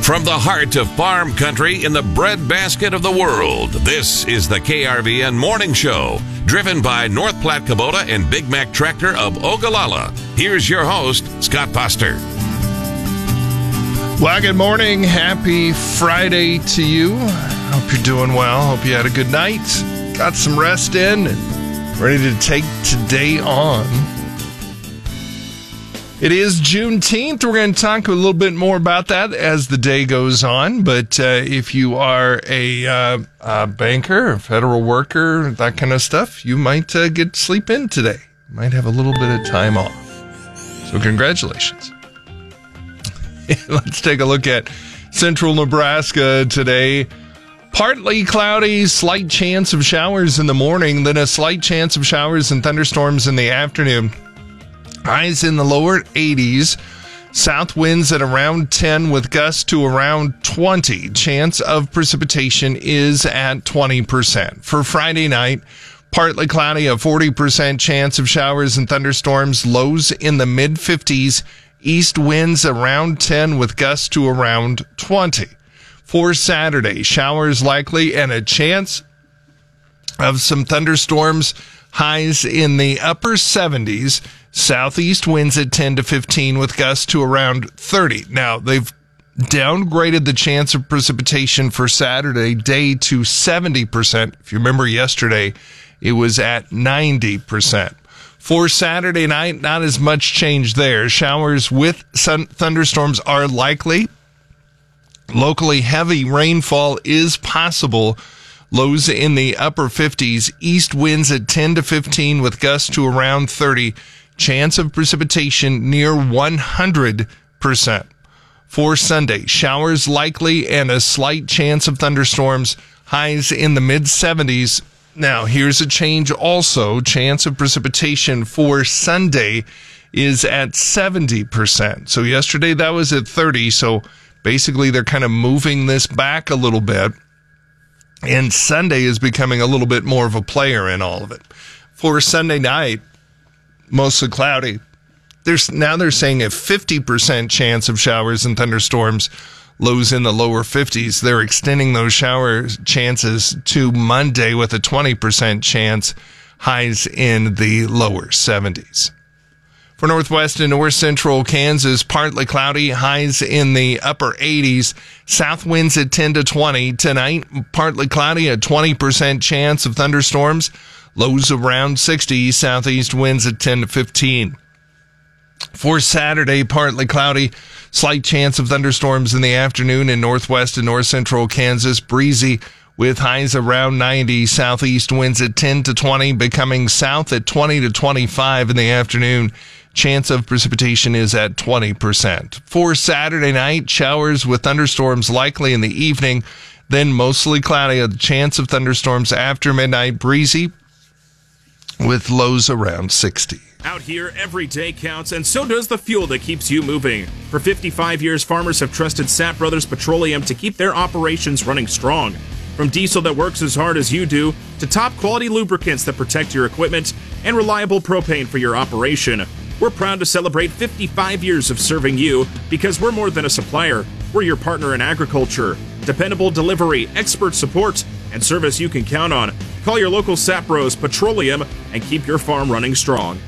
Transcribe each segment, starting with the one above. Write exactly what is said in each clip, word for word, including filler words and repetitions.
From the heart of farm country in the breadbasket of the world, this is the K R V N Morning Show, driven by North Platte Kubota and Big Mac Tractor of Ogallala. Here's your host, Scott Foster. Well, good morning. Happy Friday to you. Hope you're doing well. Hope you had a good night. Got some rest in and ready to take today on. It is Juneteenth. We're going to talk a little bit more about that as the day goes on. But uh, if you are a, uh, a banker, a federal worker, that kind of stuff, you might uh, get to sleep in today. Might have a little bit of time off. So congratulations. Let's take a look at central Nebraska today. Partly cloudy, slight chance of showers in the morning, then a slight chance of showers and thunderstorms in the afternoon. Highs in the lower eighties. South winds at around ten with gusts to around twenty. Chance of precipitation is at twenty percent. For Friday night, partly cloudy, a forty percent chance of showers and thunderstorms. Lows in the mid fifties. East winds around ten with gusts to around twenty. For Saturday, showers likely and a chance of some thunderstorms. Highs in the upper seventies. Southeast winds at ten to fifteen with gusts to around thirty. Now, they've downgraded the chance of precipitation for Saturday day to seventy percent. If you remember yesterday, it was at ninety percent. For Saturday night, not as much change there. Showers with sun- thunderstorms are likely. Locally heavy rainfall is possible. Lows in the upper fifties. East winds at ten to fifteen with gusts to around thirty. Chance of precipitation near one hundred percent. For Sunday, showers likely and a slight chance of thunderstorms. Highs in the mid seventies. Now, here's a change also. Chance of precipitation for Sunday is at seventy percent. So yesterday that was at thirty. So basically they're kind of moving this back a little bit. And Sunday is becoming a little bit more of a player in all of it. For Sunday night, mostly cloudy. There's now they're saying a fifty percent chance of showers and thunderstorms. Lows in the lower fifties. They're extending those shower chances to Monday with a twenty percent chance. Highs in the lower seventies. For northwest and north central Kansas, partly cloudy. Highs in the upper eighties. South winds at ten to twenty. Tonight, partly cloudy. A twenty percent chance of thunderstorms. Lows around sixty. Southeast winds at ten to fifteen. For Saturday, partly cloudy. Slight chance of thunderstorms in the afternoon in northwest and north central Kansas. Breezy with highs around ninety. Southeast winds at ten to twenty, becoming south at twenty to twenty-five in the afternoon. Chance of precipitation is at twenty percent. For Saturday night, showers with thunderstorms likely in the evening, then mostly cloudy. A chance of thunderstorms after midnight. Breezy with lows around sixty. Out here, every day counts, and so does the fuel that keeps you moving. For fifty-five years, farmers have trusted Sapp Brothers Petroleum to keep their operations running strong. From diesel that works as hard as you do, to top-quality lubricants that protect your equipment, and reliable propane for your operation. We're proud to celebrate fifty-five years of serving you, because we're more than a supplier. We're your partner in agriculture. Dependable delivery, expert support, and service you can count on. Call your local Sapp Bros Petroleum and keep your farm running strong.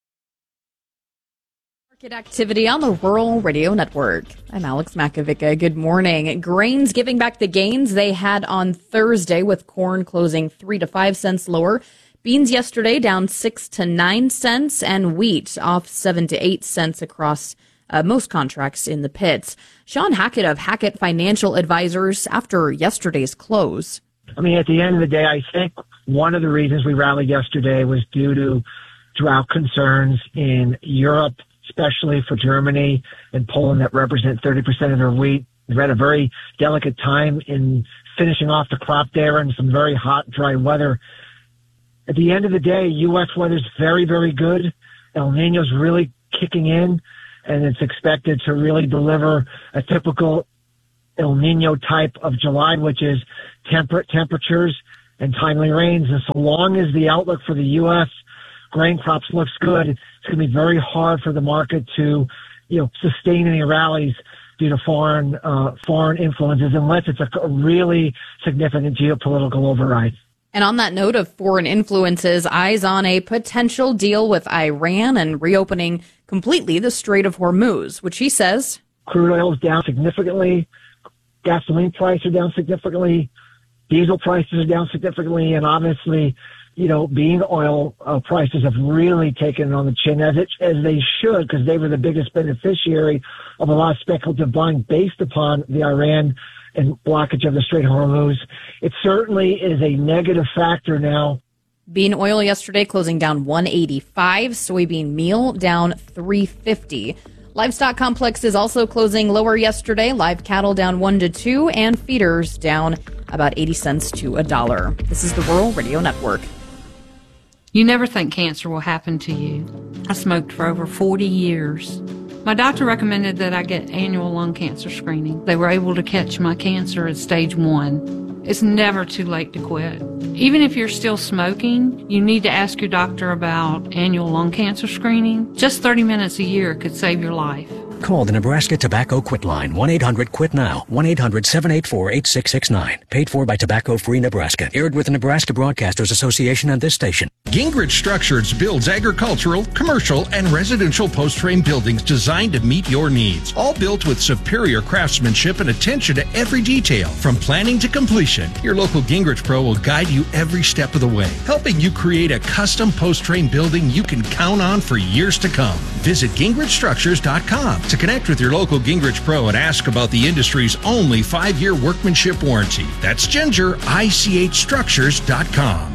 Market activity on the Rural Radio Network. I'm Alex Makovica. Good morning. Grains giving back the gains they had on Thursday, with corn closing three to five cents lower. Beans yesterday down six to nine cents, and wheat off seven to eight cents across uh, most contracts in the pits. Sean Hackett of Hackett Financial Advisors after yesterday's close. I mean, at the end of the day, I think one of the reasons we rallied yesterday was due to drought concerns in Europe, especially for Germany and Poland that represent thirty percent of their wheat. We've had a very delicate time in finishing off the crop there and some very hot, dry weather. At the end of the day, U S weather's very, very good. El Niño's really kicking in, and it's expected to really deliver a typical El Niño type of July, which is temperate temperatures and timely rains. And so long as the outlook for the U S grain crops looks good, it's going to be very hard for the market to, you know, sustain any rallies due to foreign uh, foreign influences unless it's a really significant geopolitical override. And on that note of foreign influences, eyes on a potential deal with Iran and reopening completely the Strait of Hormuz, which he says crude oil is down significantly, gasoline prices are down significantly, diesel prices are down significantly, and obviously, you know, bean oil uh, prices have really taken on the chin, as it as they should, because they were the biggest beneficiary of a lot of speculative buying based upon the Iran and blockage of the Strait of Hormuz. It certainly is a negative factor now. Bean oil yesterday closing down one eighty-five, soybean meal down three fifty. Livestock complex is also closing lower yesterday. Live cattle down one to two, and feeders down about eighty cents to a dollar. This is the Rural Radio Network. You never think cancer will happen to you. I smoked for over forty years. My doctor recommended that I get annual lung cancer screening. They were able to catch my cancer at stage one. It's never too late to quit. Even if you're still smoking, you need to ask your doctor about annual lung cancer screening. Just thirty minutes a year could save your life. Call the Nebraska Tobacco Quit Line, one eight hundred quit now, one eight hundred seven eight four eight six six nine. Paid for by Tobacco Free Nebraska. Aired with the Nebraska Broadcasters Association and this station. Gingrich Structures builds agricultural, commercial, and residential post-frame buildings designed to meet your needs. All built with superior craftsmanship and attention to every detail, from planning to completion. Your local Gingrich Pro will guide you every step of the way, helping you create a custom post-frame building you can count on for years to come. Visit gingrich structures dot com to connect with your local Gingrich Pro and ask about the industry's only five-year workmanship warranty. That's ginger I C H structures dot com.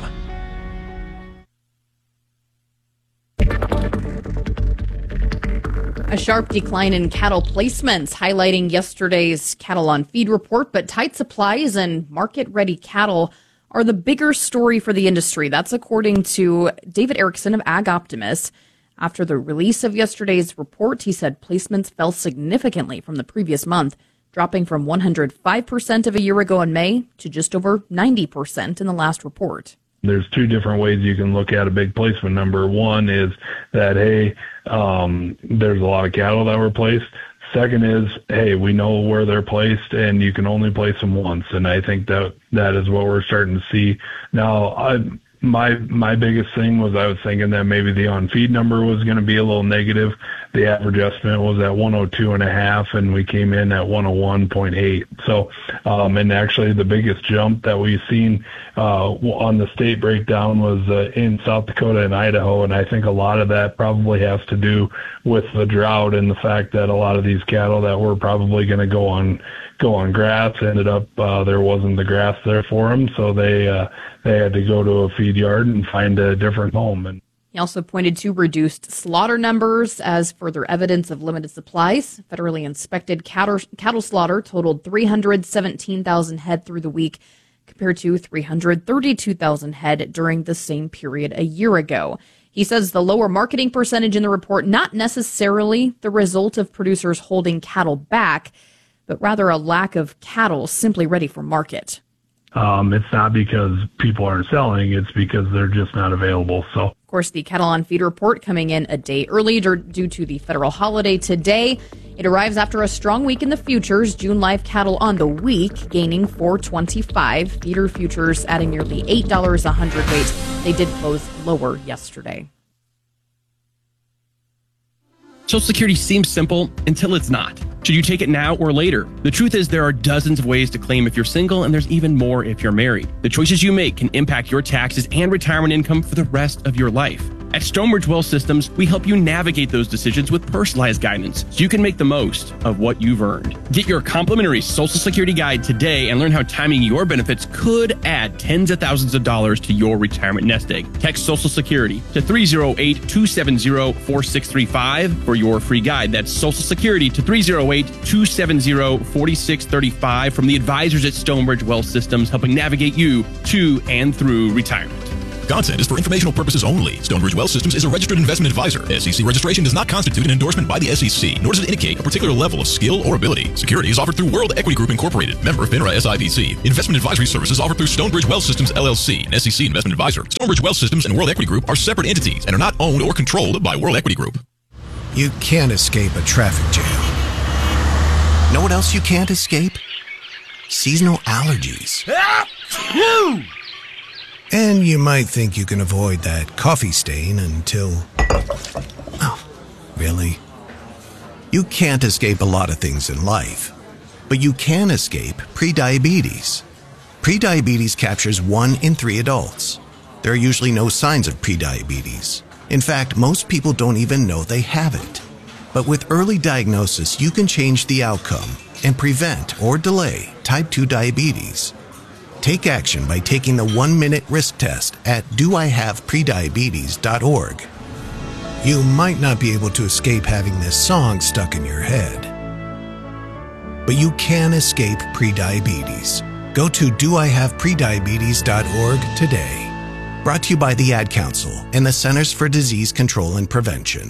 A sharp decline in cattle placements, highlighting yesterday's cattle on feed report, but tight supplies and market-ready cattle are the bigger story for the industry. That's according to David Erickson of Ag Optimist. After the release of yesterday's report, he said placements fell significantly from the previous month, dropping from one hundred five percent of a year ago in May to just over ninety percent in the last report. There's two different ways you can look at a big placement number. One is that, hey, um, there's a lot of cattle that were placed. Second is, hey, we know where they're placed and you can only place them once. And I think that that is what we're starting to see. Now, I, my my biggest thing was I was thinking that maybe the on-feed number was going to be a little negative. The average estimate was at one oh two and a half, and we came in at one oh one point eight. So, um, and actually the biggest jump that we've seen uh, on the state breakdown was uh, in South Dakota and Idaho, and I think a lot of that probably has to do with the drought and the fact that a lot of these cattle that were probably going to go on go on grass ended up uh, there wasn't the grass there for them, so they uh, they had to go to a feed yard and find a different home. And he also pointed to reduced slaughter numbers as further evidence of limited supplies. Federally inspected cattle, cattle slaughter totaled three hundred seventeen thousand head through the week, compared to three hundred thirty-two thousand head during the same period a year ago. He says the lower marketing percentage in the report not necessarily the result of producers holding cattle back, but rather a lack of cattle simply ready for market. Um, it's not because people aren't selling, it's because they're just not available. So, of course, the cattle on feed report coming in a day early due to the federal holiday today. It arrives after a strong week in the futures. June live cattle on the week gaining four twenty-five. Feeder futures adding nearly eight dollars a hundredweight. They did close lower yesterday. Social Security seems simple until it's not. Should you take it now or later? The truth is there are dozens of ways to claim if you're single, and there's even more if you're married. The choices you make can impact your taxes and retirement income for the rest of your life. At Stonebridge Wealth Systems, we help you navigate those decisions with personalized guidance so you can make the most of what you've earned. Get your complimentary Social Security guide today and learn how timing your benefits could add tens of thousands of dollars to your retirement nest egg. Text Social Security to three oh eight, two seven oh, four six three five for your free guide. That's Social Security to three oh eight, two seven oh, four six three five from the advisors at Stonebridge Wealth Systems, helping navigate you to and through retirement. Content is for informational purposes only. Stonebridge Wealth Systems is a registered investment advisor. S E C registration does not constitute an endorsement by the S E C, nor does it indicate a particular level of skill or ability. Securities offered through World Equity Group Incorporated, member FINRA S I P C. Investment advisory services offered through Stonebridge Wealth Systems L L C, an S E C investment advisor. Stonebridge Wealth Systems and World Equity Group are separate entities and are not owned or controlled by World Equity Group. You can't escape a traffic jam. Know what else you can't escape? Seasonal allergies. And you might think you can avoid that coffee stain until... Oh, really? You can't escape a lot of things in life, but you can escape prediabetes. Prediabetes captures one in three adults. There are usually no signs of prediabetes. In fact, most people don't even know they have it. But with early diagnosis, you can change the outcome and prevent or delay type two diabetes. Take action by taking the one-minute risk test at do I have prediabetes dot org. You might not be able to escape having this song stuck in your head, but you can escape prediabetes. Go to do I have prediabetes dot org today. Brought to you by the Ad Council and the Centers for Disease Control and Prevention.